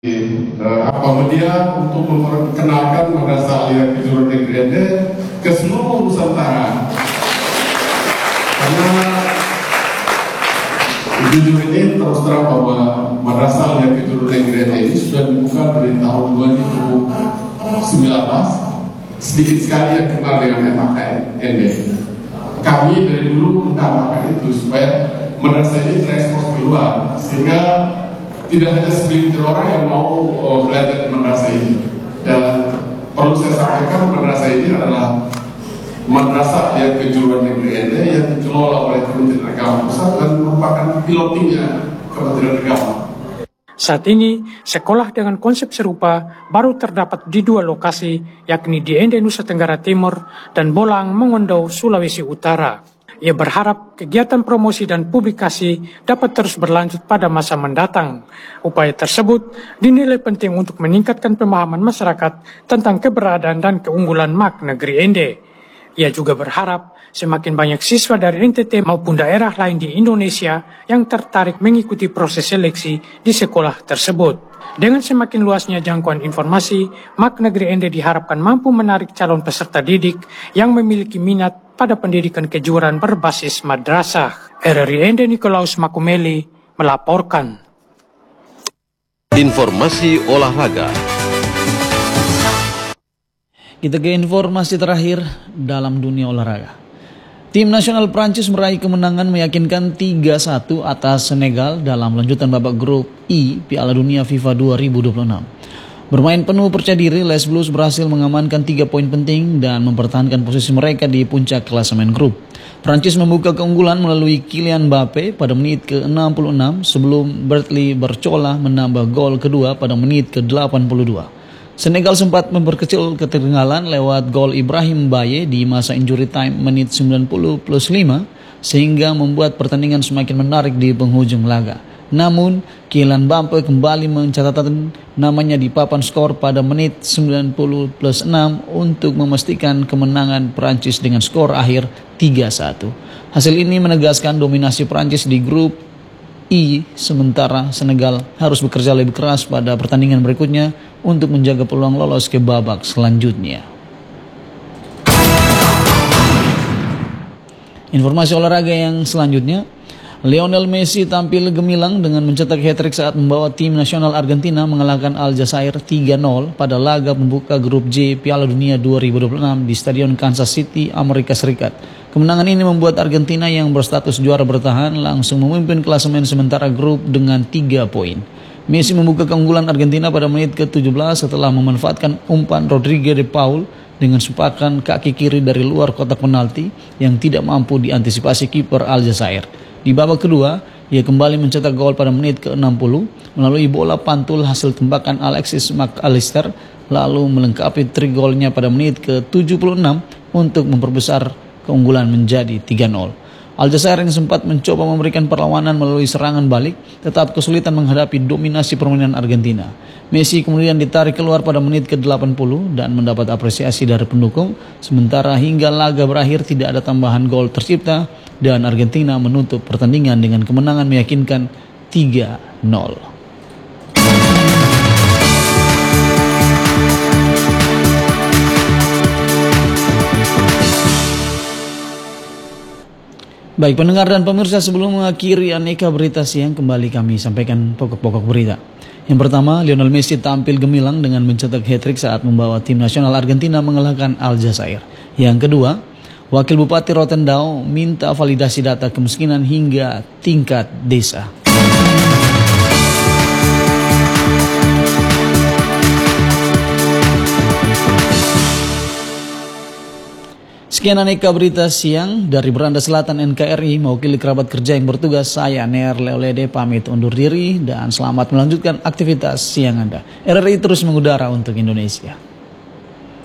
Media untuk memperkenalkan Madrasah Aliyah Kejuruan Negeri Ende ke seluruh Nusantara. Karena jujur ini terus terang bahwa Madrasah Aliyah Kejuruan Negeri Ende ini sudah dibuka dari tahun 2019. Sedikit sekali yang kenal dengan MAKN. Kami dari dulu mengutamakan itu supaya madrasah ini terekspos keluar, sehingga tidak hanya segelintir orang yang mau belajar di madrasah ini. Dan perlu saya sampaikan, madrasah ini adalah madrasah yang kejuruan negeri Ende yang dikelola oleh Kementerian Agama Pusat dan merupakan pilotinya Kementerian Agama. Saat ini, sekolah dengan konsep serupa baru terdapat di dua lokasi, yakni di Ende, Nusa Tenggara Timur, dan Bolang, Mongondo, Sulawesi Utara. Ia berharap kegiatan promosi dan publikasi dapat terus berlanjut pada masa mendatang. Upaya tersebut dinilai penting untuk meningkatkan pemahaman masyarakat tentang keberadaan dan keunggulan MAK Negeri Ende. Ia juga berharap semakin banyak siswa dari NTT maupun daerah lain di Indonesia yang tertarik mengikuti proses seleksi di sekolah tersebut. Dengan semakin luasnya jangkauan informasi, MAK Negeri Ende diharapkan mampu menarik calon peserta didik yang memiliki minat pada pendidikan kejuruan berbasis madrasah. RRI Ende Nikolaus Makumeli melaporkan. Informasi olahraga. Kita ke informasi terakhir dalam dunia olahraga. Tim nasional Prancis meraih kemenangan meyakinkan 3-1 atas Senegal dalam lanjutan babak grup I Piala Dunia FIFA 2026. Bermain penuh percaya diri, Les Blues berhasil mengamankan 3 poin penting dan mempertahankan posisi mereka di puncak klasemen grup. Prancis membuka keunggulan melalui Kylian Mbappe pada menit ke-66 sebelum Bradley Barcola menambah gol kedua pada menit ke-82. Senegal sempat memperkecil ketertinggalan lewat gol Ibrahim Baye di masa injury time menit 90+5 sehingga membuat pertandingan semakin menarik di penghujung laga. Namun, Kylian Mbappe kembali mencatatkan namanya di papan skor pada menit 90+6 untuk memastikan kemenangan Prancis dengan skor akhir 3-1. Hasil ini menegaskan dominasi Prancis di grup I, sementara Senegal harus bekerja lebih keras pada pertandingan berikutnya untuk menjaga peluang lolos ke babak selanjutnya. Informasi olahraga yang selanjutnya, Lionel Messi tampil gemilang dengan mencetak hat-trick saat membawa tim nasional Argentina mengalahkan Aljazair 3-0 pada laga pembuka grup J Piala Dunia 2026 di Stadion Kansas City, Amerika Serikat. Kemenangan ini membuat Argentina yang berstatus juara bertahan langsung memimpin klasemen sementara grup dengan 3 poin. Messi membuka keunggulan Argentina pada menit ke-17 setelah memanfaatkan umpan Rodrigo de Paul dengan sepakan kaki kiri dari luar kotak penalti yang tidak mampu diantisipasi kiper Aljazair. Di babak kedua, ia kembali mencetak gol pada menit ke-60 melalui bola pantul hasil tembakan Alexis McAllister, lalu melengkapi trik golnya pada menit ke-76 untuk memperbesar keunggulan menjadi 3-0. Aljazair yang sempat mencoba memberikan perlawanan melalui serangan balik tetap kesulitan menghadapi dominasi permainan Argentina. Messi kemudian ditarik keluar pada menit ke-80 dan mendapat apresiasi dari pendukung, sementara hingga laga berakhir tidak ada tambahan gol tercipta dan Argentina menutup pertandingan dengan kemenangan meyakinkan 3-0. Baik pendengar dan pemirsa, sebelum mengakhiri aneka berita siang, kembali kami sampaikan pokok-pokok berita. Yang pertama, Lionel Messi tampil gemilang dengan mencetak hat-trick saat membawa tim nasional Argentina mengalahkan Aljazair. Yang kedua, Wakil Bupati Rotendao minta validasi data kemiskinan hingga tingkat desa. Sekian aneka berita siang dari Beranda Selatan NKRI, mewakili kerabat kerja yang bertugas, saya Ner Leolede pamit undur diri dan selamat melanjutkan aktivitas siang Anda. RRI terus mengudara untuk Indonesia.